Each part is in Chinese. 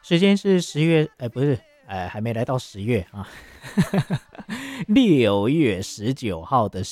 时间是10月，不是，还没来到10月啊，6月19号的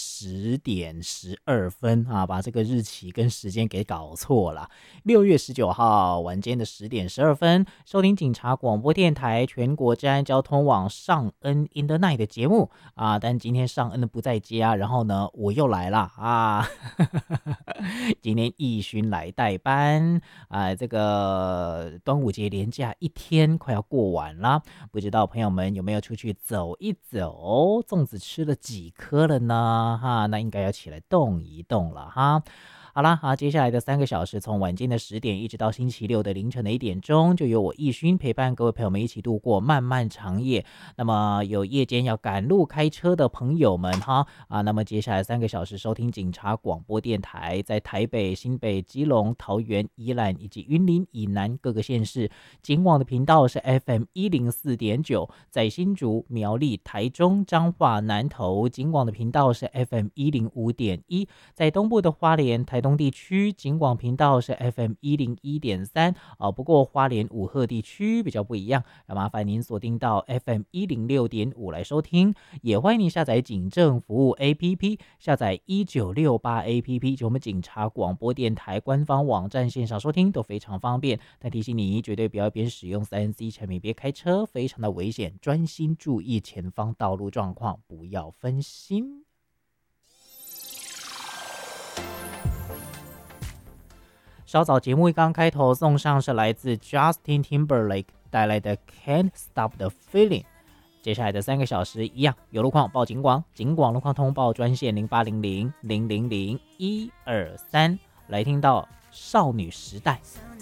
10点12分啊，把这个日期跟时间给搞错了。6月19号晚间的10点12分，收听警察广播电台全国治安交通网尚恩 in the night 的节目啊，但今天尚恩的不在家，然后呢，我又来了啊，今天义勋来代班啊，这个端午节连假一天快要过完了。不知道朋友们有没有出去走一走，粽子吃了几颗了呢？哈，那应该要起来动一动了哈。好啦，好，接下来的3个小时，从晚间的10点一直到星期六的凌晨的1点钟，就由我义勋陪伴各位朋友们一起度过漫漫长夜。那么有夜间要赶路开车的朋友们哈那么接下来3个小时收听警察广播电台，在台北、新北、基隆、桃园、宜兰以及云林以南各个县市，警广的频道是 FM104.9，在新竹、苗栗、台中、彰化、南投，警广的频道是 FM105.1，在东部的花莲、台东地区，警广频道是 FM101.3不过花莲武鹤地区比较不一样，要麻烦您锁定到 FM106.5来收听，也欢迎您下载警政服务 APP， 下载1968 APP， 就我们警察广播电台官方网站线上收听都非常方便，但提醒你绝对不要边使用3C 产品边开车，非常的危险，专心注意前方道路状况，不要分心。稍早节目一刚开头送上是来自 Justin Timberlake 带来的 Can't Stop the Feeling， 接下来的3个小时一样有路况报警广，警广路况通报专线0800 000 123，来听到少女时代。